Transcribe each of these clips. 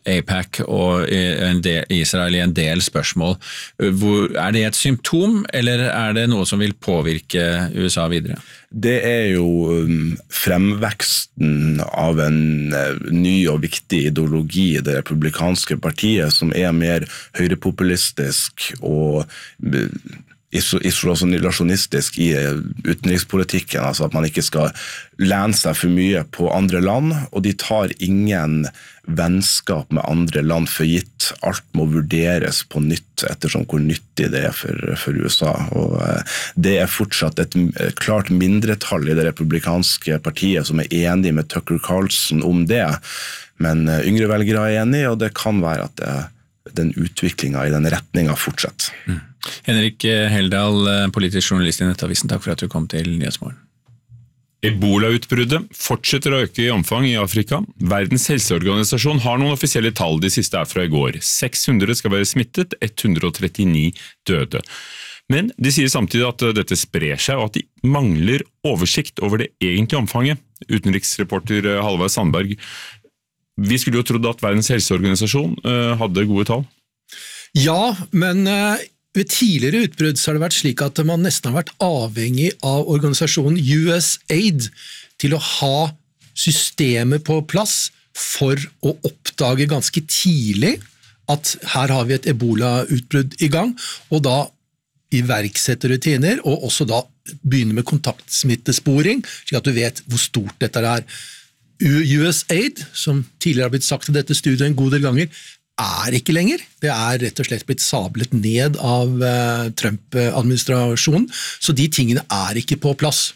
APAC og Israel i en del spørsmål. Er det et symptom, eller er det noe som vil påvirke USA videre? Det jo fremveksten av en ny og viktig ideologi i det republikanske partiet, som mer høyrepopulistisk og isolasjonistisk i utenrikspolitikken, altså at man ikke skal lene seg for mye på andre land, og de tar ingen vennskap med andre land for gitt. Alt må vurderes på nytt ettersom hvor nyttig det for USA. Og det fortsatt et klart mindretall i det republikanske partiet som enig med Tucker Carlson om det, men yngre velgere enig, og det kan være at den utviklingen i den retningen fortsetter. Henrik Heldal, politisk journalist i Nettavisen, takk for at du kom til Nyhetsmorgen. Ebola-utbruddet fortsetter å øke i omfang i Afrika. Verdens helseorganisasjon har noen offisielle tall, de siste fra i går. 600 skal være smittet, 139 døde. Men de sier samtidig at dette sprer seg, og at de mangler oversikt over det egentlige omfanget. Utenriksreporter Halvard Sandberg, vi skulle jo trodd at Verdens helseorganisasjon hadde gode tall. Ja, men ved tidligere utbrudd så har det vært slik at man nesten har vært avhengig av organisasjonen USAID til å ha systemer på plass for å oppdage ganske tidlig at her har vi et Ebola-utbrudd i gang, og da iverksette rutiner, og også da begynne med kontaktsmittesporing, slik at du vet hvor stort dette USAID, som tidligere har blitt sagt til dette studiet en god del ganger, ikke lenger. Det rett og slett blitt sablet ned av Trump-administrasjonen, så de tingene ikke på plass.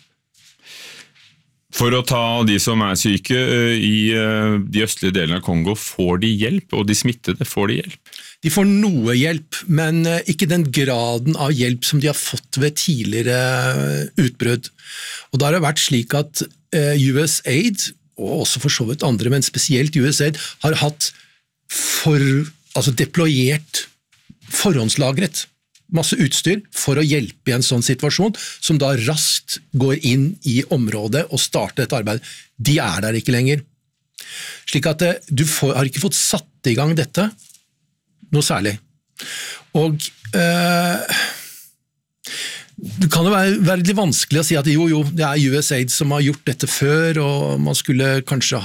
For å ta de som syke i de østlige delene av Kongo, får de hjelp, og de smittede får de hjelp? De får noe hjelp, men ikke den graden av hjelp som de har fått ved tidligere utbrudd. Og da har det vært slik at USAID, og også for så vidt andre, men spesielt USAID, har hatt deployert, forhåndslagret masse utstyr for å hjelpe i en sånn situasjon, som da raskt går inn i området og starter et arbeid. De der ikke lenger. Slik at du har ikke fått satt i gang dette noe særlig. Og det kan jo være litt vanskelig å si at jo, det USAID som har gjort dette før, og man skulle kanskje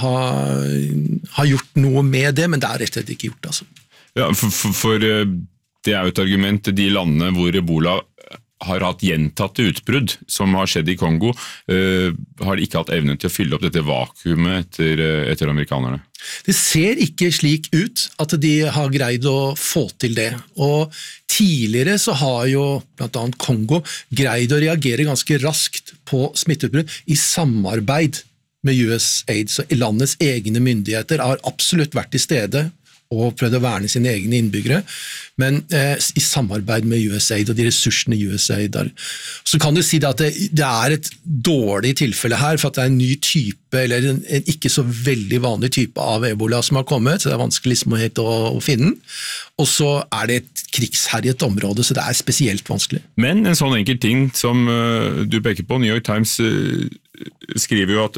ha gjort noe med det, men det rett og slett ikke gjort. Altså. Ja, for det jo et argument, de landene hvor Ebola har hatt gjentatte utbrudd, som har skjedd i Kongo, har ikke hatt evnen til å fylle opp dette vakuumet etter amerikanerne. Det ser ikke slik ut at de har greid å få til det, og tidligere så har jo blant annet Kongo greid å reagere ganske raskt på smitteutbrudd i samarbeid med USAID, så landets egne myndigheter har absolutt vært til stede og prøvd å verne sine egne innbyggere, men i samarbeid med USAID og de ressursene USAID har. Så kan du si at det et dårlig tilfelle her, for at det en ny type, eller en ikke så veldig vanlig type av Ebola som har kommet, så det vanskelig å finne den. Og så det et krigsherjet område, så det spesielt vanskelig. Men en sånn enkel ting som du peker på, New York Times skriver jo at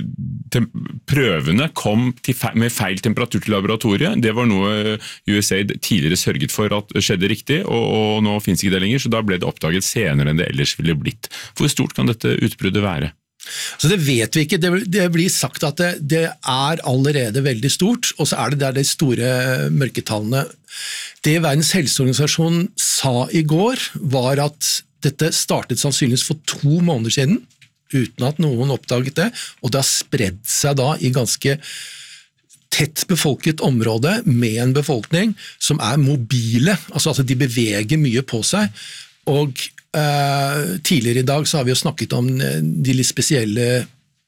prøvene kom med feil temperatur til laboratoriet. Det var noe USAID tidligere sørget for at skjedde riktig, og nå finnes ikke det lenger, så da ble det oppdaget senere enn det ellers ville blitt. Hvor stort kan dette utbruddet være? Så det vet vi ikke. Det blir sagt at det allerede veldig stort, og så det der de store mørketallene. Det Verdens helseorganisasjon sa i går, var at dette startet sannsynligvis for 2 måneder siden, uten at noen oppdaget det, og det har spredd seg da i ganske tett befolket område med en befolkning som mobile, altså de beveger mye på seg, og tidligere i dag så har vi jo snakket om de litt spesielle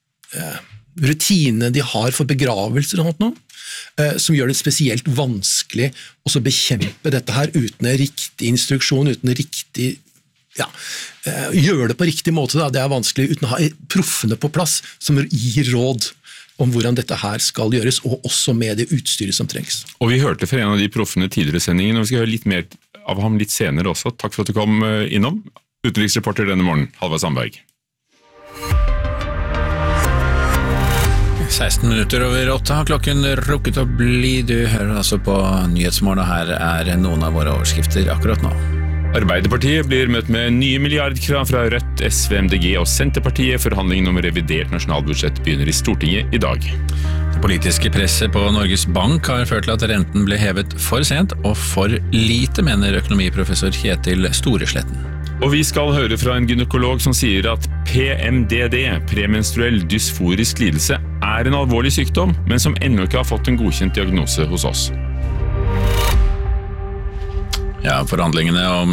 rutinene de har for begravelser og noe, som gjør det spesielt vanskelig å bekjempe dette her uten riktig instruksjon, uten riktig gjøre det på riktig måte. Det vanskelig uten å ha proffene på plass som gir råd om hvordan dette her skal gjøres, og også med det utstyret som trengs. Og vi hørte fra en av de proffene tidligere i sendingen, og vi skal høre litt mer av ham litt senere også. Takk for at du kom innom. Utenriksreporter denne morgen, Halvard Sandberg. 16 minutter over 8 har klokken rukket å bli. Du hører altså på Nyhetsmorgen, og her noen av våre overskrifter akkurat nå. Arbeiderpartiet blir møtt med nye milliardkrav fra Rødt, SV, MDG og Senterpartiet. Forhandlingen om revidert nasjonalbudsjett begynner i Stortinget i dag. Det politiske presset på Norges Bank har ført til at renten ble hevet for sent og for lite, mener økonomiprofessor Kjetil Storesletten. Og vi skal høre fra en gynekolog som sier at PMDD, premenstruell dysforisk lidelse, er en alvorlig sykdom, men som ennå ikke har fått en godkjent diagnose hos oss. Ja, forhandlingene om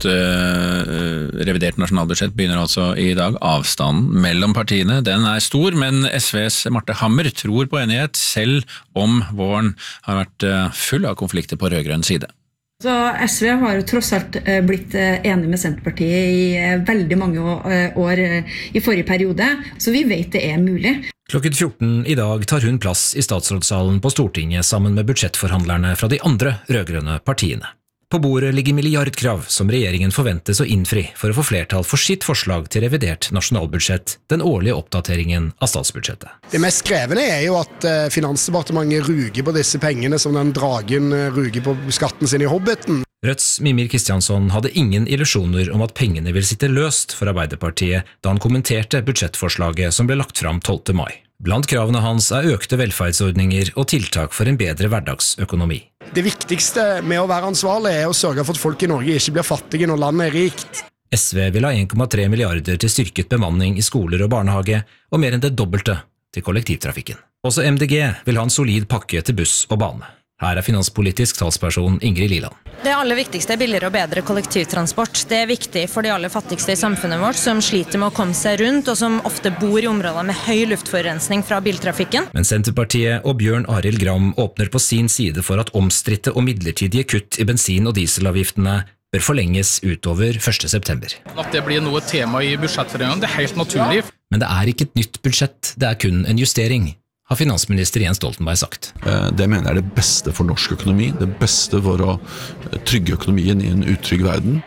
revidert nasjonalbudsjett begynner altså i dag. Avstanden mellom partiene, den er stor, men SVs Marte Hammer tror på enighet, selv om våren har vært full av konflikter på rødgrønn side. Så SV har jo tross alt blitt enig med Senterpartiet i veldig mange år i forrige periode, så vi vet det er mulig. Klokken 14 i dag tar hun plass i statsrådssalen på Stortinget sammen med budsjettforhandlerne fra de andre rødgrønne partiene. På bordet ligger milliardkrav som regjeringen forventes å innfri for å få flertall for sitt forslag til revidert nasjonalbudsjett, den årlige oppdateringen av statsbudsjettet. Det mest krevende er jo at Finansdepartementet ruger på disse pengene som den dragen ruger på skatten sin i Hobbiten. Rødts Mímir Kristjánsson hadde ingen illusjoner om at pengene vil sitte løst for Arbeiderpartiet da han kommenterte budsjettforslaget som ble lagt fram 12. mai. Blant kravene hans er økte velferdsordninger og tiltak for en bedre hverdagsøkonomi. Det viktigste med å være ansvarlig er å sørge for at folk i Norge ikke blir fattige når landet er rikt. SV vil ha 1,3 milliarder til styrket bemanning i skoler og barnehage, og mer enn det dobbelte til kollektivtrafikken. Også MDG vil ha en solid pakke til buss og bane. Her er finanspolitisk talsperson Ingrid Liland. Det aller viktigste er billigere og bedre kollektivtransport. Det er viktig for de aller fattigste i samfunnet vårt, som sliter med å komme seg rundt, og som ofte bor i områder med høy luftforurensning fra biltrafikken. Men Senterpartiet og Bjørn Arild Gram åpner på sin side for at omstridte og midlertidige kutt i bensin- og dieselavgiftene bør forlenges utover 1. september. At det blir noe tema i budsjettforhandlingene, det er helt naturlig. Men det er ikke et nytt budsjett, det er kun en justering, har finansminister Jens Stoltenberg sagt. Det mener jeg er det beste for norsk økonomi, det beste for å trygge økonomien i en utrygg verden.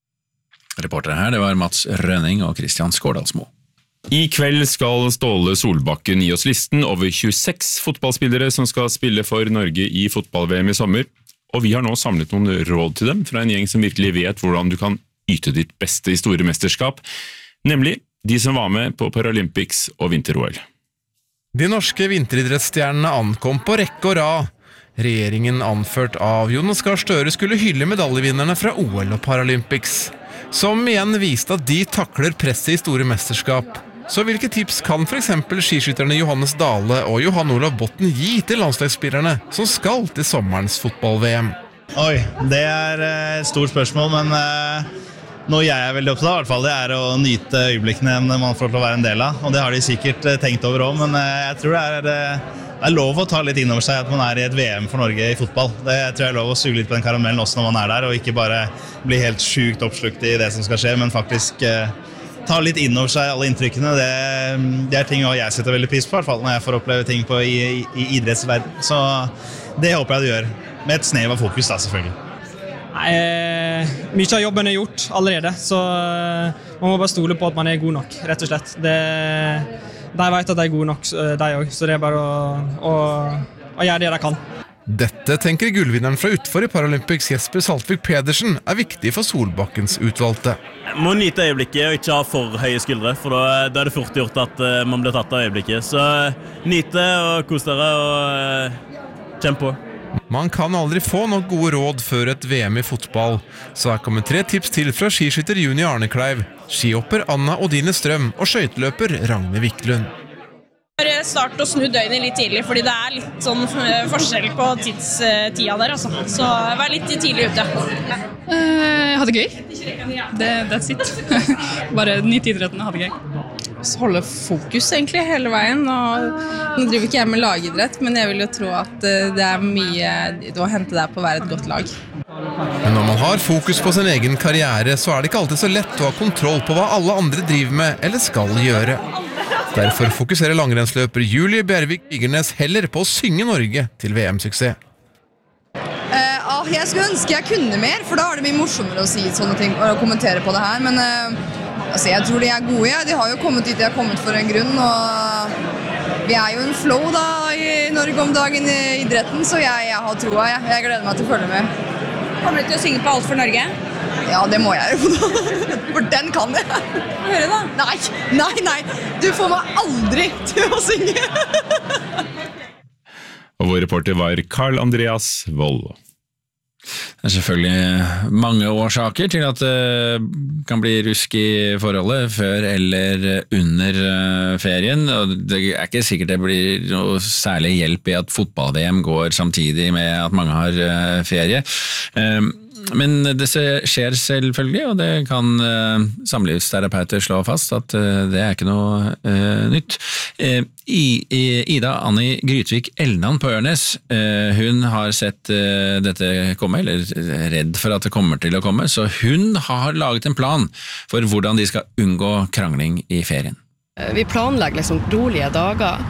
Reportere her, det var Mats Rønning og Kristian Skårdalsmo. I kveld skal Ståle Solbakken gi oss listen over 26 fotballspillere som skal spille for Norge i fotball-VM i sommer. Og vi har nå samlet noen råd til dem fra en gjeng som virkelig vet hvordan du kan yte ditt beste i store mesterskap, nemlig de som var med på Paralympics og vinter-OL. De norske vinteridrettsstjernene ankom på rekke og rad. Regjeringen anført av Jonas Gahr Støre skulle hylle medaljevinnerne fra OL og Paralympics, som igjen viste at de takler presset i store mesterskap. Så hvilke tips kan for eksempel skiskytterne Johannes Dale og Johan Olav Botten gi til landslagsspillerne som skal til sommerens fotball-VM? Oi, det er et stort spørsmål, men noe jeg er veldig opptatt av, i hvert fall, det er å nyte øyeblikkene man får til å være en del av. Og det har de sikkert tenkt over også, men jeg tror det er lov å ta litt inn over seg at man er i et VM for Norge i fotball. Det tror jeg er lov å suge litt på den karamellen også når man er der, og ikke bare bli helt sjukt oppslukt i det som skal skje, men faktisk ta litt inn over seg alle inntrykkene. Det er ting jeg setter veldig pris på, i hvert fall når jeg får oppleve ting i idrettsverden. Så det håper jeg du gjør, med et snev av fokus da, selvfølgelig. Mye av jobben er gjort allerede, så man må bare stole på at man er god nok, rett og slett. De vet at de er gode nok, de også, så det er bare å gjøre det de kan. Dette tenker gullvinneren fra utfor i Paralympics Jesper Saltvik Pedersen er viktig for Solbakkens utvalgte. Må nyte øyeblikket og ikke ha for høye skuldre, for da er det fort gjort at man blir tatt av øyeblikket. Så nyte og kos dere og kjempe på. Man kan aldri få noen gode råd før et VM i fotball, så her kommer 3 tips til fra skiskytter Juni Arnekleiv, skihopper Anna Odine Strøm og skøyteløper Ragne Wiklund. Start å snu døgnet litt tidlig, fordi det er litt sånn forskjell på tida der, altså. Så vær litt tidlig ute. Ha det gøy. That's it. Bare nyte idretten og ha det gøy. Holde fokus egentlig hele veien, og nå driver ikke jeg med lagidrett, men jeg vil jo tro at det er mye å hente der på å være et godt lag. Men når man har fokus på sin egen karriere, så er det ikke alltid så lett å ha kontroll på hva alle andre driver med eller skal gjøre. Derfor fokuserer langrennsløper Julie Bjervik Igernes heller på å synge Norge til VM-suksess. Jeg skulle ønske jeg kunne mer, for da er det mye morsommere å si sånne ting og kommentere på det her, men jeg tror de er gode. De har jo kommet dit de har kommet for en grunn, og Vi jo en flow da I Norge om dagen I idretten, så jeg har troa. Jeg gleder meg til å følge med. Kommer du til å synge på Alt for Norge? Ja, det må jeg jo da. For den kan jeg. Høre da? Nei. Du får meg aldri til å synge. Og vår reporter var Carl Andreas Wold. Det selvfølgelig mange årsaker til at det kan bli rusk I forholdet før eller under ferien, og det ikke sikkert det blir noe særlig hjelp I at fotball-VM går samtidig med at mange har ferie. Men det skjer selvfølgelig, og det kan samlivsterapeuter slå fast at det ikke noe nytt. Ida Annie Grytvik Elnan på Ørnes, hun har sett dette komme, eller redd for at det kommer til å komme, så hun har laget en plan for hvordan de skal unngå krangling I ferien. Vi planlegger liksom rolige dager,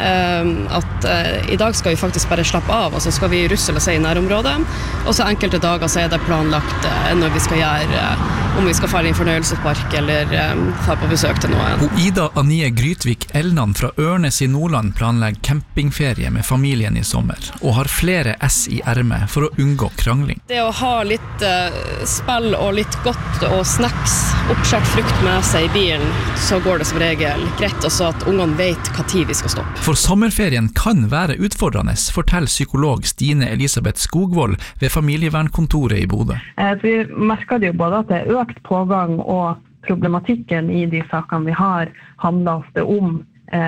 at I dag skal vi faktisk bare slappe av, og så skal vi russele seg I nærområdet, og så enkelte dager så det planlagt når vi skal gjøre, om vi skal fære I en fornøyelsespark eller fære på besøk til noen. Og Ida Annie Grytvik Elnan fra Ørnes I Nordland planlegger campingferie med familien I sommer, og har flere S I ermet for å unngå krangling. Det å ha litt spill og litt godt og snacks, oppskjært frukt med seg I bilen, så går det som regel greit også at ungene vet hva tid vi skal stoppe. For sommerferien kan være utfordrende, forteller psykolog Stine Elisabeth Skogvold ved familievernkontoret I Bodø. Vi merker det jo både at det økt pågang og problematikken I de sakene vi har handler ofte om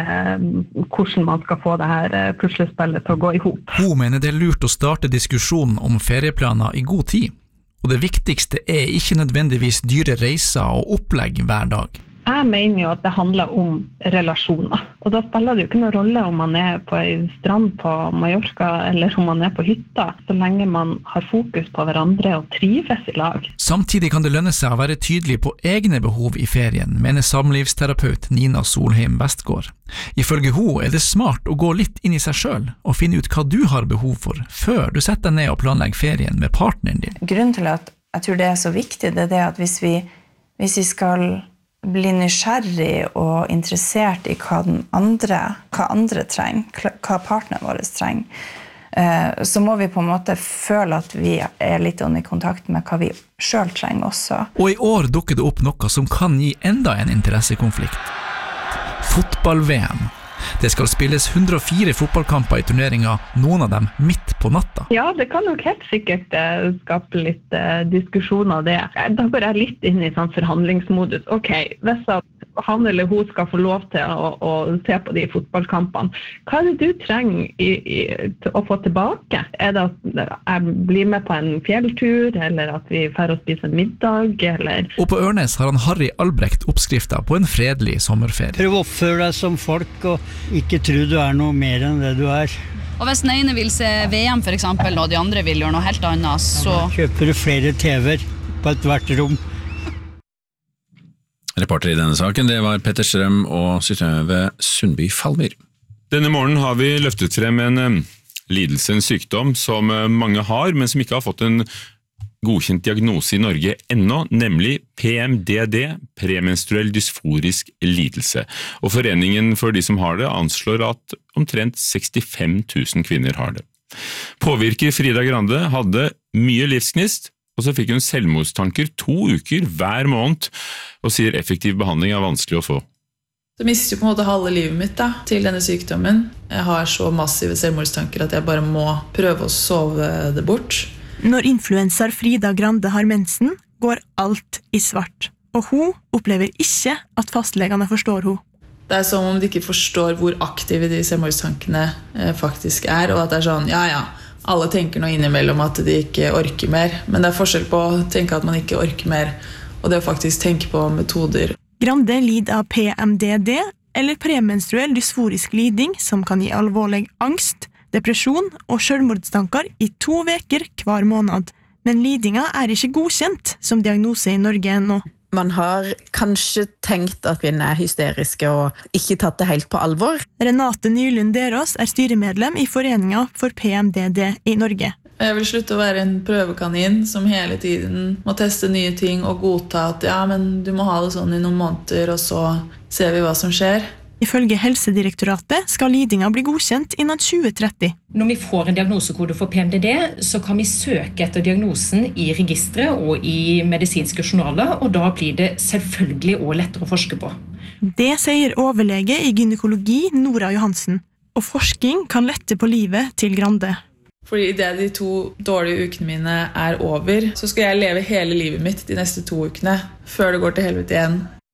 hvordan man skal få det her puslespillet til å gå I hop. Hun mener det lurt å starte diskusjonen om ferieplaner I god tid, og det viktigste ikke nødvendigvis dyre reiser og opplegg hver dag. Jeg mener jo at det handler om relasjoner, og da spiller det jo ikke noen rolle om man på en strand på Mallorca eller om man på hytta, så lenge man har fokus på hverandre og trives I lag. Samtidig kan det lønne seg å være tydelig på egne behov I ferien, mener samlivsterapeut Nina Solheim Vestgård. Ifølge hun det smart å gå litt inn I seg selv og finne ut hva du har behov for, før du setter deg ned og planlegger ferien med partneren din. Grunnen til at jeg tror det så viktig, det det at hvis vi skal bli nysgjerrig og interessert I hva andre trenger, hva partneren vår trenger, så må vi på en måte føle at vi litt I kontakt med hva vi selv trenger også. Og I år dukker det opp noe som kan gi enda en interessekonflikt. Fotball-VM. Det skal spilles 104 fotballkamper I turneringen, noen av dem midt på natta. Ja, det kan nok helt sikkert skape litt diskusjon av det. Da går jeg litt inn I sånn forhandlingsmodus. Ok, hvis han eller hun skal få lov til å se på de fotballkampene, hva det du trenger til å få tilbake? Det at jeg blir med på en fjelltur, eller at vi får å spise en middag, eller... Og på Ørnes har han Harry Albrecht oppskrifta på en fredelig sommerferie. Prøv å oppføre deg som folk, og ikke tro du noe mer enn det du Og hvis den ene vil se VM for eksempel, og de andre vil gjøre noe helt annet, så... Kjøper du flere TV-er på et hvert rom. Reporter I denne saken, det var Petter Strøm og Synnøve Sundby Falmyr. Denne morgenen har vi løftet frem en lidelse, en sykdom som mange har, men som ikke har fått en godkjent diagnose I Norge ennå, nemlig PMDD, premenstruell dysforisk lidelse. Og foreningen for de som har det anslår at omtrent 65 000 kvinner har det. Påvirker Frida Grande hadde mye livsgnist, og så fikk hun selvmordstanker 2 uker hver måned, og sier effektiv behandling vanskelig å få. Så mistet jo på en måte halve livet mitt da, til denne sykdommen. Jeg har så massive selvmordstanker at jeg bare må prøve å sove det bort. Når influenser Frida Grande har mensen, går alt I svart, og hun opplever ikke at fastlegene forstår hun. Det som om de ikke forstår hvor aktive de selvmordstankene faktisk og at det sånn, ja, alle tenker noe innimellom at de ikke orker mer, men det forskjell på å tenke at man ikke orker mer, og det å faktisk tenke på metoder. Grande lider av PMDD, eller premenstruell dysforisk liding, som kan gi alvorlig angst, depresjon og selvmordstanker I 2 veker hver måned. Men lidinga ikke godkjent som diagnose I Norge ennå. Man har kanskje tenkt at kvinner hysteriske og ikke tatt det helt på alvor. Renate Nylund Derås styremedlem I Foreningen for PMDD I Norge. Jeg vil slutte å være en prøvekanin som hele tiden må teste nye ting og godta at ja, men du må ha det sånn I noen måneder, og så ser vi hva som skjer. Ifølge Helsedirektoratet skal lidinga bli godkjent innen 2030. Når vi får en diagnosekode for PMDD, så kan vi søke etter diagnosen i registret og i medisinske journaler, og da blir det selvfølgelig også lettere å forske på. Det sier overlege i gynekologi Nora Johansen, og forskning kan lette på livet til Grande. Fordi i det de 2 dårlige ukene mine er over, så skal jeg leve hele livet mitt de neste 2 ukene, før det går til helvete igjen.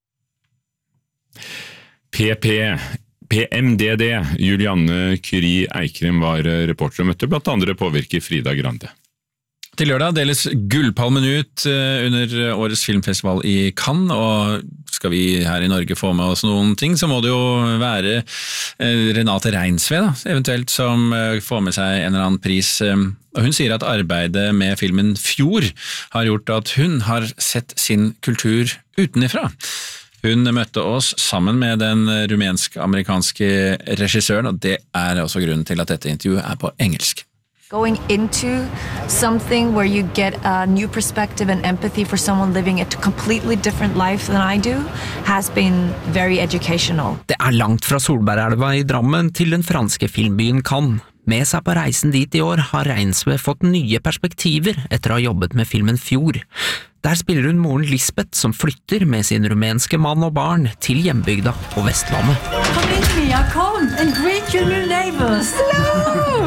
PMDD, Julianne Curie Eikrem var reporter og møtte blant andre påvirker Frida Grande. Til lørdag deles Gullpalmen ut under årets filmfestival i Cannes, og skal vi her i Norge få med oss noen ting, så må det jo være Renate Reinsve, da, eventuelt, som får med seg en eller annen pris. Og hun sier at arbeidet med filmen Fjord har gjort at hun har sett sin kultur utenifra. Hun møtte oss sammen med den rumensk-amerikanske regissøren, og det er også grunnen til at dette intervjuet er på engelsk. Going into something where you get a new perspective and empathy for someone living a completely different life than I do has been very educational. Det er langt fra Solbergelva i Drammen til den franske filmbyen Cannes. Med seg på reisen dit i år har Reinsve fått nye perspektiver etter å ha jobbet med filmen Fjord. Der spiller hun moren Lisbeth som flytter med sin rumenske mann og barn til hjembygda på Vestlandet. Come in here, come and greet your new neighbors. Hello!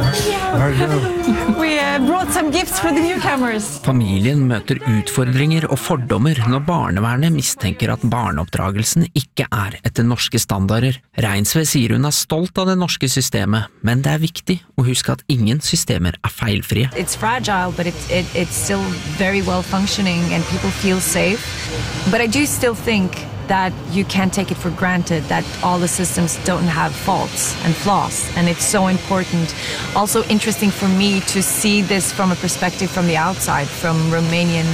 We brought some gifts for the newcomers. Familien møter utfordringer og fordommer når barnevernet mistenker at barneoppdragelsen ikke er etter norske standarder. Reinsve sier hun er stolt av det norske systemet, men det er viktig å huske at ingen systemer er feilfrie. It's fragile, but it's still very well functioning and people feel safe. But I do still think that you can't take it for granted that all the systems don't have faults and flaws, and it's so important. Also interesting for me to see this from a perspective from the outside, from Romanian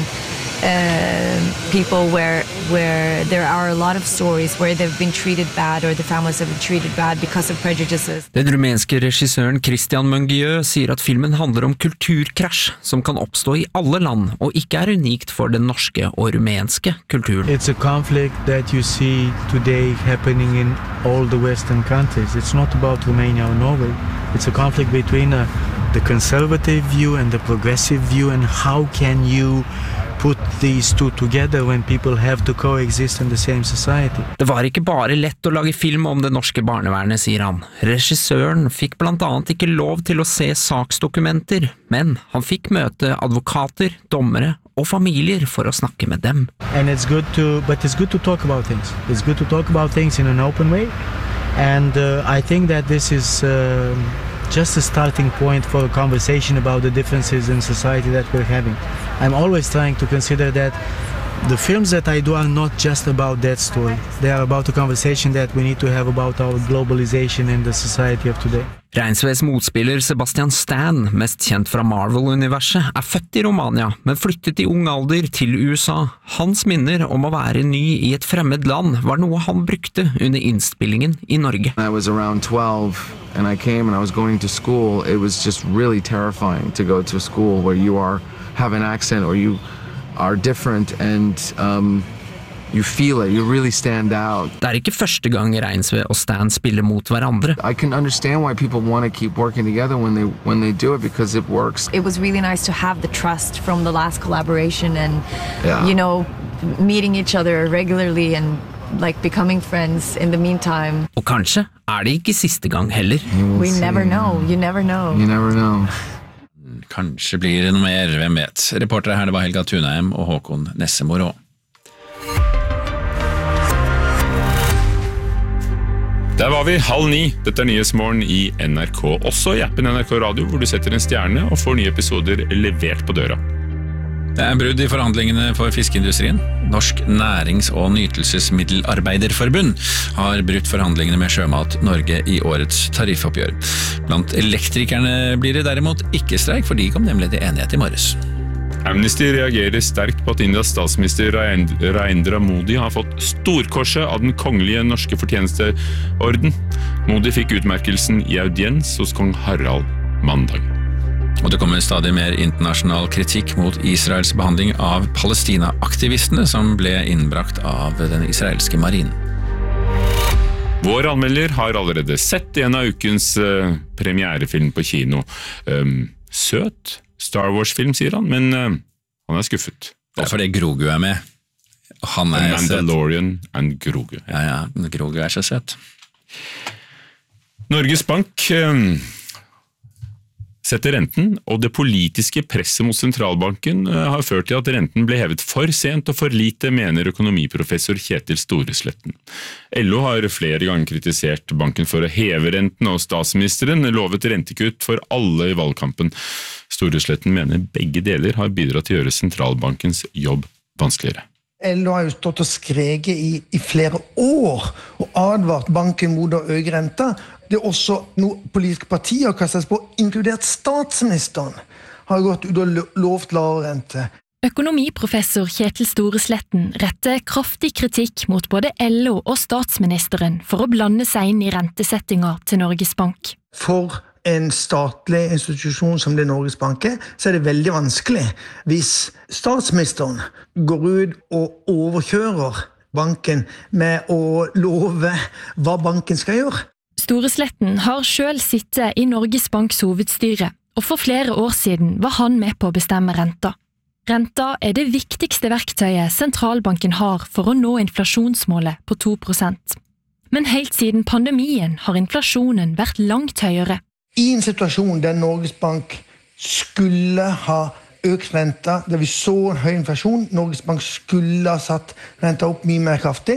people where there are a lot of stories where they've been treated bad or the families have been treated bad because of prejudices. Den rumenske regissøren Christian Mungieu sier at filmen handler om kulturkrasj som kan oppstå i alle land og ikke er unikt for den norske og rumenske kulturen. It's a conflict that you see today happening in all the Western countries. It's not about Romania or Norway. It's a conflict between the conservative view and the progressive view, and how can you put these two together when people have to coexist in the same society. Det var ikke bare lett å lage film om det norske barnevernet, sier han. Regissøren fikk blant annet ikke lov til å se saksdokumenter, men han fikk møte advokater, dommere og familier for å snakke med dem. And it's good to talk about things. It's good to talk about things in an open way, and I think that this is just a starting point for a conversation about the differences in society that we're having. I'm always trying to consider that the films that I do are not just about that story. They are about a conversation that we need to have about our globalization and the society of today. Reinsves motspiller Sebastian Stan, mest kjent fra Marvel-universet, er født i Romania, men flyttet i ung alder til USA. Hans minner om å være ny i et fremmed land var noe han brukte under innspillingen i Norge. I was around 12 and I came and I was going to school. It was just really terrifying to go to a school where you have an accent or you are different and you feel it, you really stand out. Det er ikke første gang Reinsve og Stan spiller mot hverandre. I can understand why people want to keep working together when they do it because it works. It was really nice to have the trust from the last collaboration and you know, meeting each other regularly and like becoming friends in the meantime. Og kanskje er det ikke siste gang heller. We never know, you never know. You never know. Kanskje blir det noe mer, hvem vet. Reportere her, det var Helga Tunheim og Håkon Nessemor også. Der var vi 8:30. Dette er Nyhetsmorgen i NRK, også i appen NRK Radio, hvor du setter en stjerne og får nye episoder levert på døra. Det er brudd i forhandlingene for fiskeindustrien. Norsk Nærings- og Nytelsesmiddelarbeiderforbund har brutt forhandlingene med Sjømat Norge i årets tariffoppgjør. Blant elektrikerne blir det derimot ikke streik, for de kom nemlig til enighet i morges. Amnesty reagerer sterkt på at Indias statsminister Narendra Modi har fått storkorset av den kongelige norske fortjenesteorden. Modi fikk utmerkelsen i audiens hos kong Harald mandag. Og det kommer stadig mer internasjonal kritikk mot Israels behandling av Palestina-aktivistene som ble innbrakt av den israelske marinen. Vår anmelder har allerede sett en av ukens premierefilm på kino. Søt Star Wars-film, sier han, men han skuffet. Det fordi Grogu med. Han Mandalorian and Grogu. Ja, Grogu så søt. Norges Bank setter renten, og det politiske presset mot sentralbanken har ført til at renten ble hevet for sent og for lite, mener økonomiprofessor Kjetil Storesletten. LO har flere ganger kritisert banken for å heve renten, og statsministeren lovet rentekutt for alle i valgkampen. Storesletten mener begge deler har bidratt til å gjøre sentralbankens jobb vanskeligere. LO har jo stått og skreket i flere år og advart banken mot å øke renta. Det også noen politiske partier har kastet på, inkludert statsministeren, har gått ut og lovt lavere rente. Økonomiprofessor Kjetil Storesletten retter kraftig kritikk mot både LO og statsministeren for å blande seg inn i rentesettinga til Norges Bank. For en statlig institusjon som det Norges Bank så det veldig vanskelig hvis statsministeren går ut og overkjører banken med å love hva banken skal gjøre. Storesletten har selv sittet i Norges Banks hovedstyre, og for flere år siden var han med på å bestemme renta. Renta det viktigste verktøyet sentralbanken har for å nå inflasjonsmålet på 2%. Men helt siden pandemien har inflasjonen vært langt høyere. I en situasjon der Norges Bank skulle ha økt renta, der vi så en høy inflasjon, Norges Bank skulle ha satt renta opp mye mer kraftig,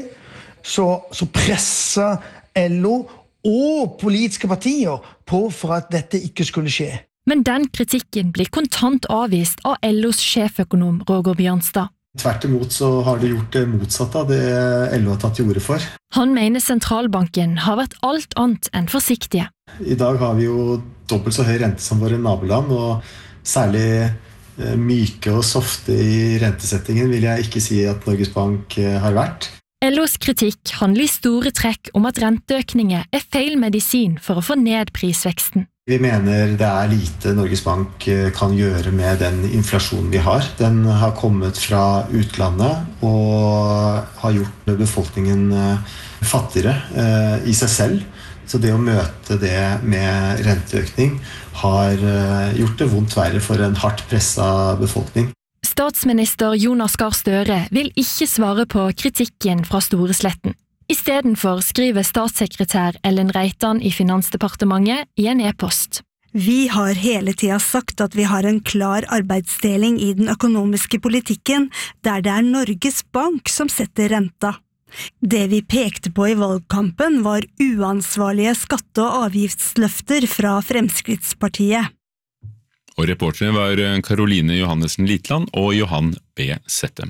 så presset LO og politiske partier på for at dette ikke skulle skje. Men den kritikken blir kontant avvist av LOs sjeføkonom Roger Bjørnstad. Tvert imot så har det gjort det motsatte av det LO har tatt til orde for. Han mener sentralbanken har vært alt annet enn forsiktige. I dag har vi jo dobbelt så høy rente som våre naboland, og særlig myke og softe i rentesettingen vil jeg ikke si at Norges Bank har vært. LOs kritikk handler i store trekk om at renteøkninger feil medisin for å få ned prisveksten. Vi mener det lite Norges Bank kan gjøre med den inflasjonen vi har. Den har kommet fra utlandet og har gjort befolkningen fattigere i seg selv. Så det å møte det med renteøkning har gjort det vondt verre for en hardt presset befolkning. Statsminister Jonas Gahr Støre vil ikke svare på kritikken fra Storesletten. I stedenfor skriver statssekretær Ellen Reitan i Finansdepartementet i en e-post. Vi har hele tiden sagt at vi har en klar arbeidsdeling i den økonomiske politikken, der det Norges Bank som setter renta. Det vi pekte på i valgkampen var uansvarlige skatte- og avgiftsløfter fra Fremskrittspartiet. Og reportere var Caroline Johannessen Litland og Johan B. Settem.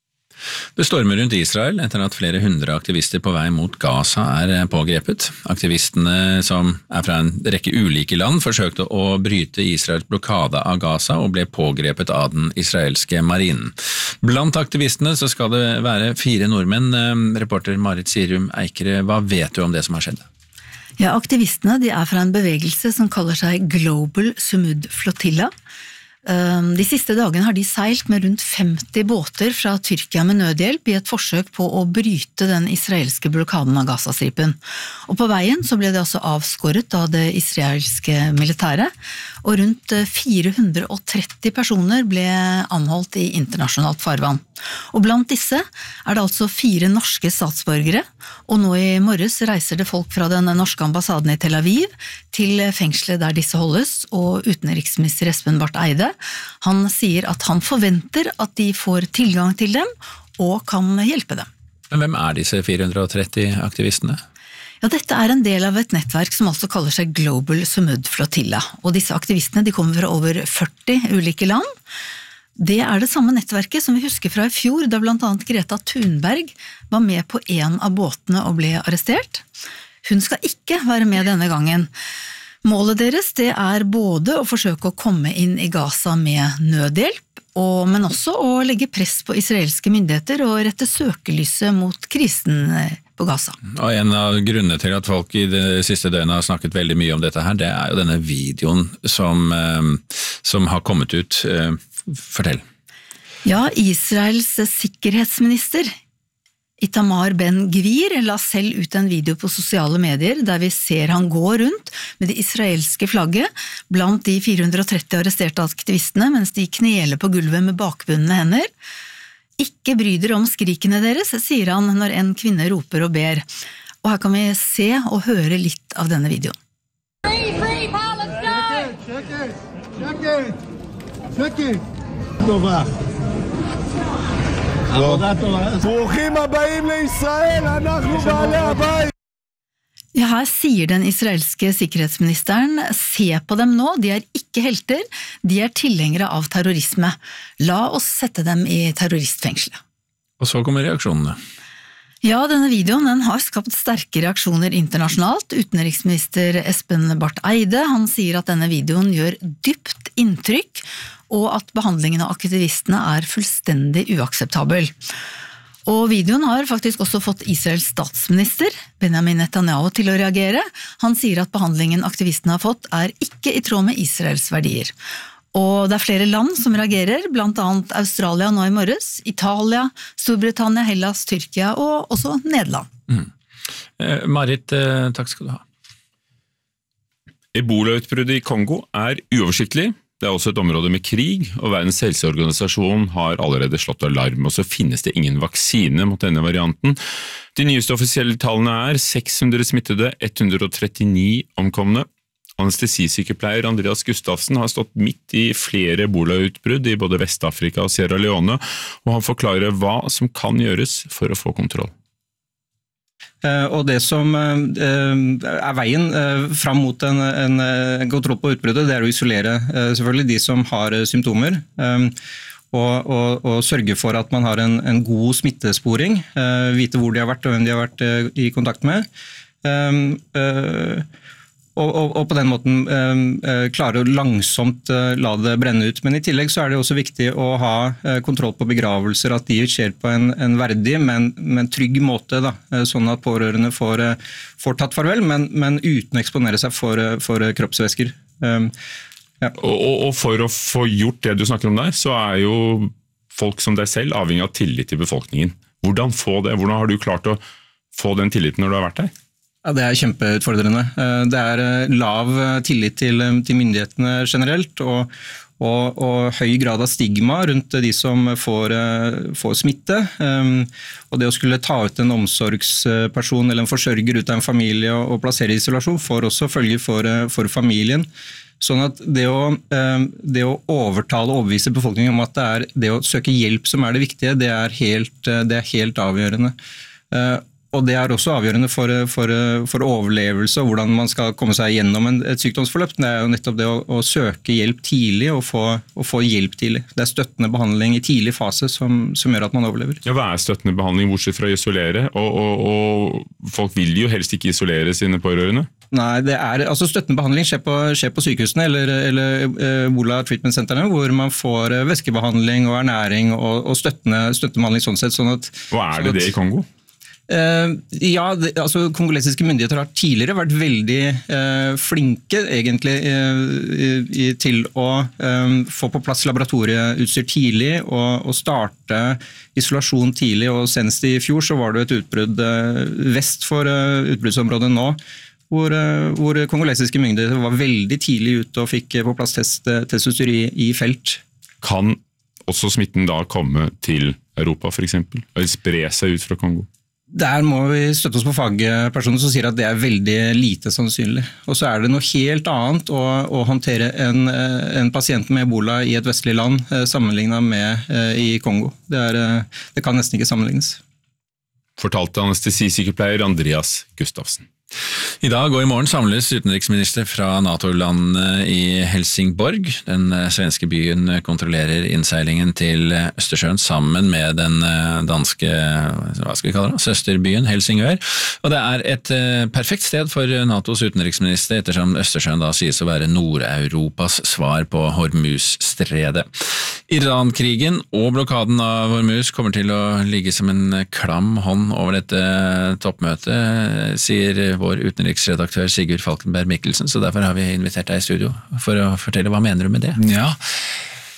Det stormer rundt Israel etter at flere hundre aktivister på vei mot Gaza pågrepet. Aktivistene, som fra en rekke ulike land, forsøkte å bryte Israels blokade av Gaza og ble pågrepet av den israelske marinen. Blant aktivistene så skal det være 4 nordmenn. Reporter Marit Sirum Eikere, hva vet du om det som har skjedd? Ja, aktivistene de fra en bevegelse som kaller seg Global Sumud Flotilla. De siste dagene har de seilt med rundt 50 båter fra Tyrkia med nødhjelp i et forsøk på å bryte den israelske blokaden av Gazastripen. Og på veien så ble det altså avskåret av det israelske militæret, og rundt 430 personer ble anholdt i internasjonalt farvann. Og blant disse det altså 4 norske statsborgere, og nå i morges reiser det folk fra den norske ambassaden i Tel Aviv til fengselet der disse holdes, og utenriksminister Espen Barth Eide, han sier at han forventer at de får tilgang til dem og kan hjelpe dem. Men hvem disse 430 aktivistene? Ja, dette en del av et nettverk som altså kaller seg Global Sumud Flotilla, og disse aktivistene de kommer fra over 40 ulike land. Det det samme nettverket som vi husker fra i fjor, da blant annet Greta Thunberg var med på en av båtene og ble arrestert. Hun skal ikke være med denne gangen. Målet deres det både å forsøke å komme inn i Gaza med nødhjelp, men også å legge press på israelske myndigheter og rette søkelyset mot krisen på Gaza. Og en av grunnene til at folk i det siste døgnet har snakket veldig mye om dette her, det jo denne videoen som har kommet ut. Fortell. Ja, Israels sikkerhetsminister Itamar Ben-Gvir la selv ut en video på sosiale medier der vi ser han gå rundt med det israelske flagget blant de 430 arresterte aktivistene mens de kneler på gulvet med bakbundne hender. Ikke bry dere om skrikene deres, sier han når en kvinne roper og ber. Og her kan vi se og høre litt av denne videoen. Free Palestine! ברוכים הבאים לישראל, אנחנו בעלי הבית. Ja, her sier den israelske sikkerhetsministeren, se på dem nå, de ikke helter, de tilhengere av terrorisme. La oss sette dem i terroristfengselet. Og så kommer reaksjonene. Ja, denne videoen den har skapt sterke reaksjoner internasjonalt. Utenriksminister Espen Barth Eide, han sier at denne videoen gjør dypt inntrykk, og at behandlingen av aktivistene fullstendig uakseptabel. Og videoen har faktisk også fått Israels statsminister, Benjamin Netanyahu, til å reagere. Han sier at behandlingen aktivistene har fått ikke i tråd med Israels verdier. Og det flere land som reagerer, blant annet Australia nå i morges, Italia, Storbritannia, Hellas, Tyrkia og også Nederland. Marit, takk skal du ha. Ebola-utbruddet i Kongo uoversiktlig. Det også et område med krig, og Verdens helseorganisasjon har allerede slått alarm, og så finnes det ingen vaksine mot denne varianten. De nyeste offisielle tallene 600 smittede, 139 omkomne. Anestesisykepleier Andreas Gustafsen har stått midt i flere ebola-utbrudd i både Vest-Afrika og Sierra Leone, og han forklarer hva som kan gjøres for å få kontroll. Og det som veien fram mot en kontroll på utbruddet, det å isolere selvfølgelig de som har symptomer, og sørge for at man har en god smittesporing, vite hvor de har vært og hvem de har vært i kontakt med, og på den måten klare å langsomt la det brenne ut. Men i tillegg så det også viktig å ha kontroll på begravelser, at de skjer på en verdig, men trygg måte, da, sånn at pårørende får tatt farvel, men uten å eksponere seg for kroppsvæsker. Ja. Og for å få gjort det du snakker om der, så jo folk som deg selv avhengig av tillit til befolkningen. Hvordan få det? Hvordan har du klart å få den tilliten når du har vært der? Ja, det kjempeutfordrende. Det lav tillit til myndighetene generelt, og høy grad av stigma rundt de som får smitte. Og det å skulle ta ut en omsorgsperson eller en forsørger ut av en familie og plassere i isolasjon får også følge for familien. Sånn at det å overtale og overbevise befolkningen om at det å søke hjelp som det viktige, det helt avgjørende. Og det også avgjørende for overlevelse og hvordan man skal komme seg gjennom et sykdomsforløp. Det jo nettopp det å søke hjelp tidlig og få hjelp tidlig. Det støttende behandling i tidlig fase som gjør at man overlever. Ja, hva støttende behandling bortsett fra å isolere? Og folk vil jo helst ikke isolere sine pårørende? Nei, altså støttende behandling skjer på sykehusene eller Ebola Treatment Centerne, hvor man får væskebehandling og ernæring og støttende behandling sånn sett. Hva det i Kongo? Ja, altså kongolesiske myndigheter har tidligere vært veldig flinke egentlig til å få på plass laboratorieutstyr tidlig og starte isolasjon tidlig, og senest i fjor så var det et utbrudd vest for utbruddsområdet nå, hvor kongolesiske myndigheter var veldig tidlig ute og fikk på plass testutstyr i felt. Kan også smitten da komme til Europa for eksempel, og spre seg ut fra Kongo? Der må vi støtte oss på fagpersoner som sier at det lite lite sannsynlig. Og så det noe helt annet å håndtere en pasient med Ebola i et vestlig land sammenlignet med i Kongo. Det kan nesten ikke sammenlignes. Fortalte anestesisykepleier Andreas Gustafsen. I dag og i morgen samles utenriksminister fra NATO-landet i Helsingborg. Den svenske byen kontrollerer innseilingen til Østersjøen sammen med den danske, hva skal vi kalle det, søsterbyen Helsingør. Og det et perfekt sted for NATOs utenriksminister, ettersom Østersjøen da sies å være Nord-Europas svar på Hormuz-stredet. Iran-krigen og blokaden av Hormuz kommer til å ligge som en klam hånd over dette toppmøtet, sier vår utenriksredaktør Sigurd Falkenberg Mikkelsen, så derfor har vi invitert deg i studio for å fortelle hva mener du med det? Ja,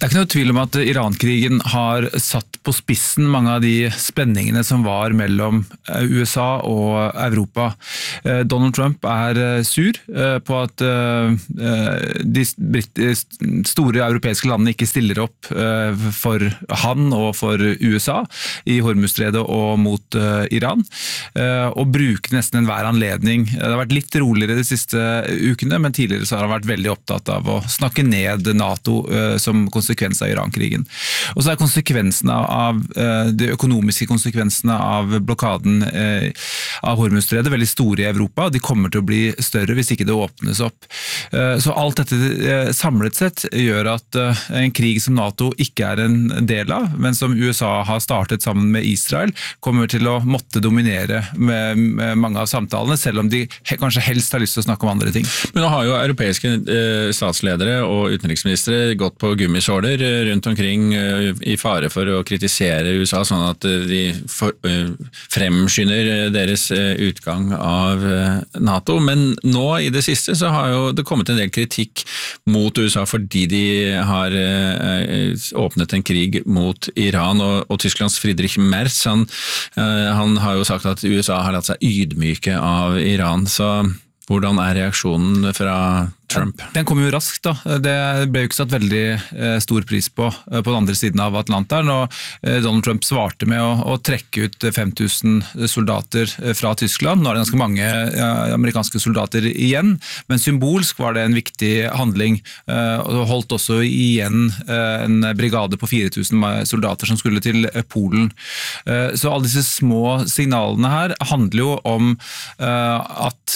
Det ikke noe tvil om at Iran-krigen har satt på spissen mange av de spenningene som var mellom USA og Europa. Donald Trump sur på at de store europeiske landene ikke stiller opp for han og for USA i Hormuzstredet og mot Iran, og bruker nesten enhver anledning. Det har vært litt roligere de siste ukene, men tidligere så har han vært veldig opptatt av å snakke ned NATO som konsekvens av Iran-krigen. Og så konsekvensene av de økonomiske konsekvensene av blokaden av Hormuzstredet veldig store i Europa, og de kommer til å bli større hvis ikke det åpnes opp. Så alt dette samlet sett gjør at en krig som NATO ikke en del av, men som USA har startet sammen med Israel, kommer til å måtte dominere med mange av samtalene, selv om de kanskje helst har lyst til å snakke om andre ting. Men nå har jo europeiske statsledere og utenriksministre gått på gummisåler rundt omkring i fare for å kritisere USA, sånn at de fremskynder deres utgang av NATO. Men nå i det siste så har jo det kommet en del kritikk mot USA fordi de har åpnet en krig mot Iran, og Tysklands Friedrich Merz, han har jo sagt at USA har latt seg ydmyke av Iran, så hvordan reaksjonen fra Trump? Den kom jo raskt da. Det ble jo ikke satt veldig stor pris på den andre siden av Atlanteren, og Donald Trump svarte med å trekke ut 5000 soldater fra Tyskland. Nå det ganske mange amerikanske soldater igjen, men symbolsk var det en viktig handling, og holdt også igjen en brigade på 4000 soldater som skulle til Polen. Så alle disse små signalene her handler jo om at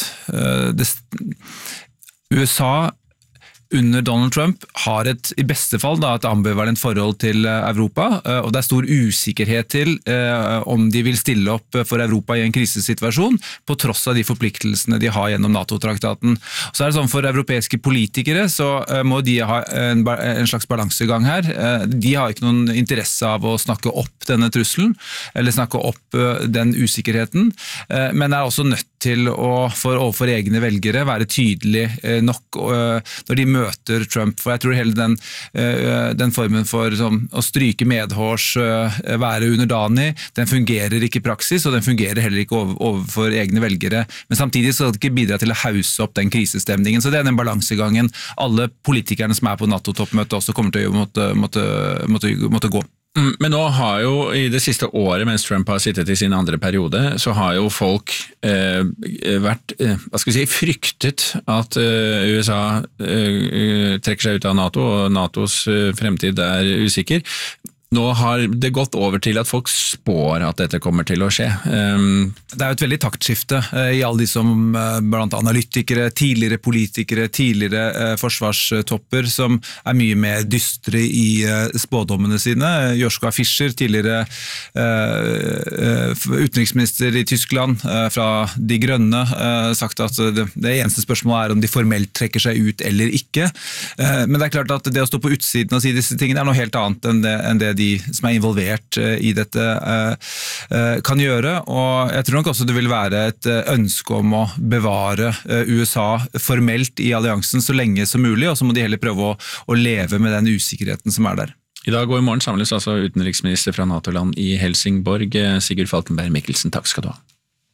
USA under Donald Trump har i beste fall et ambivalent forhold til Europa, og det stor usikkerhet til om de vil stille opp for Europa i en krisesituasjon, på tross av de forpliktelsene de har gjennom NATO-traktaten. Så det sånn for europeiske politikere, så må de ha en slags balansegang her. De har ikke noen interesse av å snakke opp denne trusselen, eller snakke opp den usikkerheten, men også nødt til å, overfor egne velgere, være tydelig nok når de møter Trump, for jeg tror hele den formen for å stryke medhårs, være underdanig, den fungerer ikke i praksis, og den fungerer heller ikke overfor egne velgere, men samtidig skal det ikke bidra til å hause opp den krisestemningen, så det den balansegangen alle politikerne som på NATO-toppmøtet også kommer til å måtte gå. Men nå har jo i det siste året, mens Trump har sittet i sin andre periode, så har jo folk vært, fryktet at USA trekker seg ut av NATO, og NATOs fremtid usikker. Nå har det gått over til at folk spår at dette kommer til å skje. Det jo et veldig taktskifte i alle de som blant analytikere, tidligere politikere, tidligere forsvarstopper som mye mer dystre i spådommene sine. Joschka Fischer, tidligere utenriksminister i Tyskland fra De Grønne, sagt at det eneste spørsmålet om de formelt trekker seg ut eller ikke. Men det klart at det å stå på utsiden og si disse tingene noe helt annet enn det de som involvert i dette kan gjøre, og jeg tror nok også det vil være et ønske om å bevare USA formelt i alliansen så lenge som mulig, og så må de heller prøve å leve med den usikkerheten som der. I dag og i morgen samles altså utenriksminister fra NATO-land i Helsingborg. Sigurd Falkenberg Mikkelsen, takk skal du ha.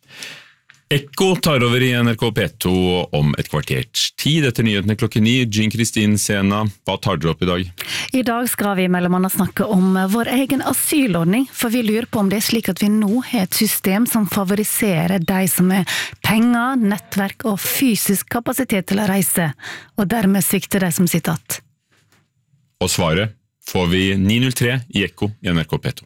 Ekko tar over i NRK P2 om et kvarters tid etter nyhetene 9:00. Jean Kristin Sena, hva tar dere opp i dag? I dag skal vi mellom annet snakke om vår egen asylordning, for vi lurer på om det slik at vi nå har et system som favoriserer de som har penger, nettverk og fysisk kapasitet til å reise, og dermed svikter de som sitter att. Og svaret får vi 9:03 i Ekko i NRK P2.